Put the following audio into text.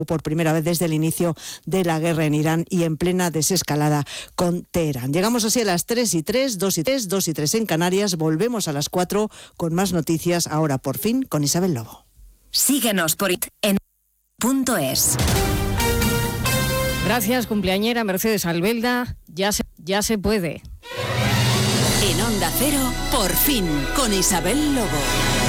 por primera vez desde el inicio de la guerra en Irán y en plena desescalada con Teherán. Llegamos así a las 3:03, 2:03 en Canarias. Volvemos a las 4 con más noticias, ahora por fin con Isabel Lobo. Síguenos por en .es. Gracias, cumpleañera Mercedes Albelda. Ya se puede. En Onda Cero, por fin, con Isabel Lobo.